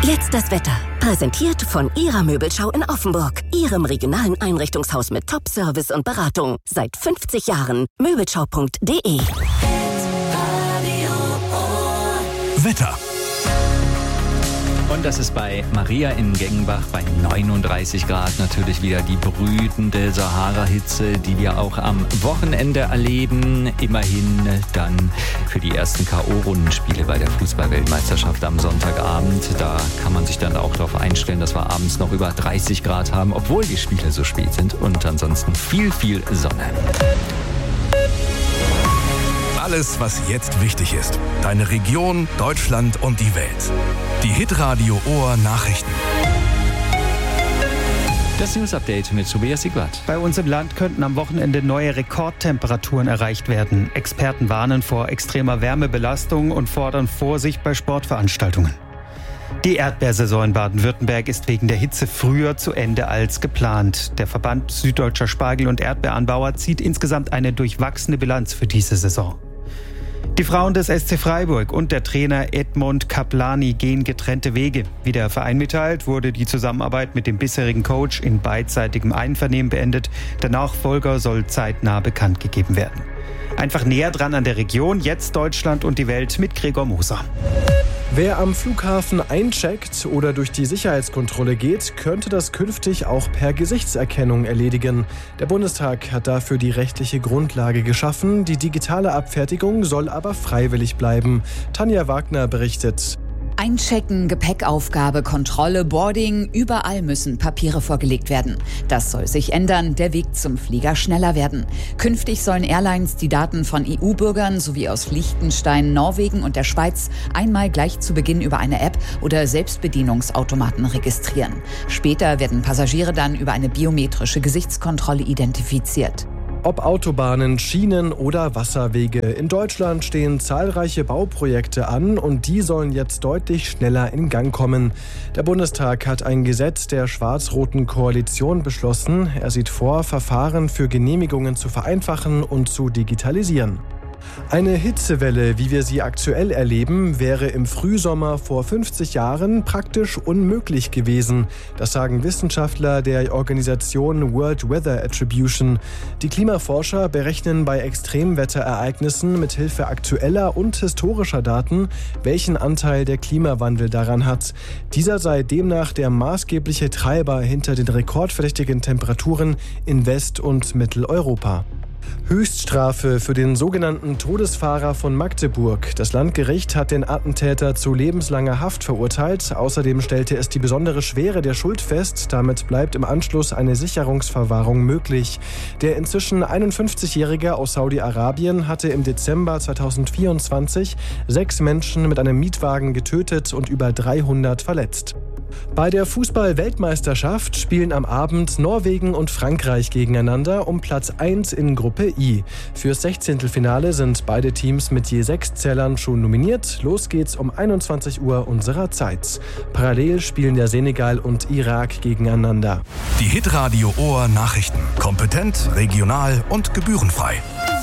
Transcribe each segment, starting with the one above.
Jetzt das Wetter. Präsentiert von Ihrer Möbelschau in Offenburg. Ihrem regionalen Einrichtungshaus mit Top-Service und Beratung. Seit 50 Jahren. Möbelschau.de. Wetter. Und das ist bei Maria in Gengenbach bei 39 Grad natürlich wieder die brütende Sahara-Hitze, die wir auch am Wochenende erleben. Immerhin dann für die ersten K.O.-Rundenspiele bei der Fußball-Weltmeisterschaft am Sonntagabend. Da kann man sich dann auch darauf einstellen, dass wir abends noch über 30 Grad haben, obwohl die Spiele so spät sind. Und ansonsten viel Sonne. Alles, was jetzt wichtig ist. Deine Region, Deutschland und die Welt. Die Hitradio Ohr Nachrichten. Das News-Update mit Tobias Siegwart. Bei uns im Land könnten am Wochenende neue Rekordtemperaturen erreicht werden. Experten warnen vor extremer Wärmebelastung und fordern Vorsicht bei Sportveranstaltungen. Die Erdbeersaison in Baden-Württemberg ist wegen der Hitze früher zu Ende als geplant. Der Verband Süddeutscher Spargel- und Erdbeeranbauer zieht insgesamt eine durchwachsene Bilanz für diese Saison. Die Frauen des SC Freiburg und der Trainer Edmond Kaplani gehen getrennte Wege. Wie der Verein mitteilt, wurde die Zusammenarbeit mit dem bisherigen Coach in beidseitigem Einvernehmen beendet. Der Nachfolger soll zeitnah bekannt gegeben werden. Einfach näher dran an der Region, jetzt Deutschland und die Welt mit Gregor Moser. Wer am Flughafen eincheckt oder durch die Sicherheitskontrolle geht, könnte das künftig auch per Gesichtserkennung erledigen. Der Bundestag hat dafür die rechtliche Grundlage geschaffen. Die digitale Abfertigung soll aber freiwillig bleiben. Tanja Wagner berichtet. Einchecken, Gepäckaufgabe, Kontrolle, Boarding, überall müssen Papiere vorgelegt werden. Das soll sich ändern, der Weg zum Flieger schneller werden. Künftig sollen Airlines die Daten von EU-Bürgern sowie aus Liechtenstein, Norwegen und der Schweiz einmal gleich zu Beginn über eine App oder Selbstbedienungsautomaten registrieren. Später werden Passagiere dann über eine biometrische Gesichtskontrolle identifiziert. Ob Autobahnen, Schienen oder Wasserwege. In Deutschland stehen zahlreiche Bauprojekte an und die sollen jetzt deutlich schneller in Gang kommen. Der Bundestag hat ein Gesetz der schwarz-roten Koalition beschlossen. Er sieht vor, Verfahren für Genehmigungen zu vereinfachen und zu digitalisieren. Eine Hitzewelle, wie wir sie aktuell erleben, wäre im Frühsommer vor 50 Jahren praktisch unmöglich gewesen. Das sagen Wissenschaftler der Organisation World Weather Attribution. Die Klimaforscher berechnen bei Extremwetterereignissen mit Hilfe aktueller und historischer Daten, welchen Anteil der Klimawandel daran hat. Dieser sei demnach der maßgebliche Treiber hinter den rekordverdächtigen Temperaturen in West- und Mitteleuropa. Höchststrafe für den sogenannten Todesfahrer von Magdeburg. Das Landgericht hat den Attentäter zu lebenslanger Haft verurteilt. Außerdem stellte es die besondere Schwere der Schuld fest. Damit bleibt im Anschluss eine Sicherungsverwahrung möglich. Der inzwischen 51-Jährige aus Saudi-Arabien hatte im Dezember 2024 6 Menschen mit einem Mietwagen getötet und über 300 verletzt. Bei der Fußball-Weltmeisterschaft spielen am Abend Norwegen und Frankreich gegeneinander um Platz 1 in Gruppe I. Fürs 16. sind beide Teams mit je 6 Zählern schon nominiert. Los geht's um 21 Uhr unserer Zeit. Parallel spielen der Senegal und Irak gegeneinander. Die Hitradio Ohr Nachrichten. Kompetent, regional und gebührenfrei.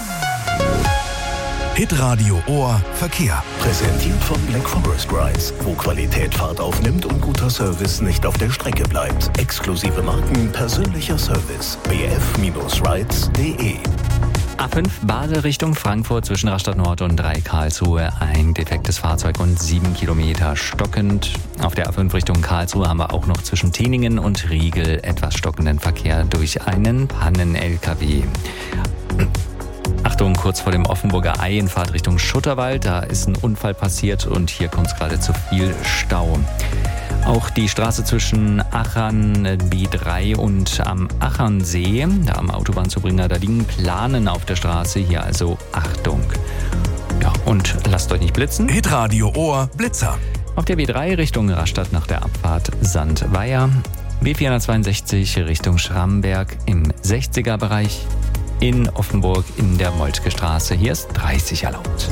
Hitradio Ohr Verkehr. Präsentiert von Black Forest Rides, wo Qualität Fahrt aufnimmt und guter Service nicht auf der Strecke bleibt. Exklusive Marken, persönlicher Service. bf-rides.de. A5 Basel Richtung Frankfurt zwischen Rastatt Nord und 3 Karlsruhe. Ein defektes Fahrzeug und 7 Kilometer stockend. Auf der A5 Richtung Karlsruhe haben wir auch noch zwischen Teningen und Riegel etwas stockenden Verkehr durch einen Pannen-LKW. Achtung, kurz vor dem Offenburger Ei in Fahrt Richtung Schutterwald. Da ist ein Unfall passiert und hier kommt es gerade zu viel Stau. Auch die Straße zwischen Achern B3 und am Achernsee, da am Autobahnzubringer, da liegen Planen auf der Straße. Hier also Achtung. Ja, und lasst euch nicht blitzen. Hitradio Ohr Blitzer. Auf der B3 Richtung Rastatt nach der Abfahrt Sandweier. B462 Richtung Schramberg im 60er-Bereich. In Offenburg in der Moltke Straße. Hier ist 30 erlaubt.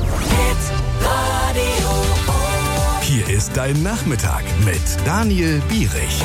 Hier ist dein Nachmittag mit Daniel Bierich.